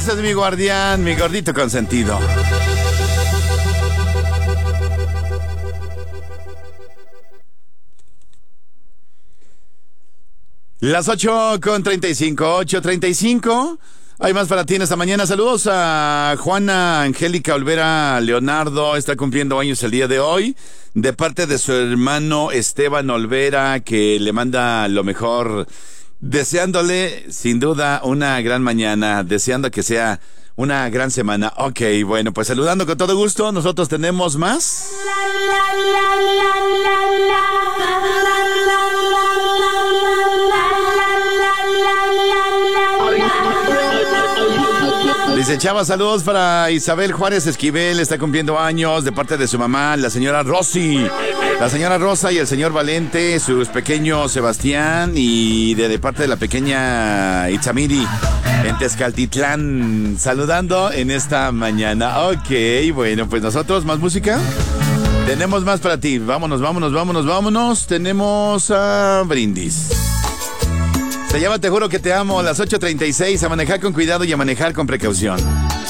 Gracias, mi guardián, mi gordito consentido. Las 8:35, 8:35. Hay más para ti en esta mañana. Saludos a Juana Angélica Olvera Leonardo. Está cumpliendo años el día de hoy. De parte de su hermano Esteban Olvera, que le manda lo mejor. Deseándole, sin duda, una gran mañana. Deseando que sea una gran semana. Ok, bueno, pues saludando con todo gusto. Nosotros tenemos más. Dice Chava, saludos para Isabel Juárez Esquivel, está cumpliendo años de parte de su mamá, la señora Rosy, la señora Rosa y el señor Valente, sus pequeños Sebastián y de parte de la pequeña Itzamiri en Tezcaltitlán, saludando en esta mañana. Ok, bueno, pues nosotros, más música. Tenemos más para ti, vámonos. Tenemos a Brindis. Se llama Te juro que te amo, las 8:36, a manejar con cuidado y a manejar con precaución.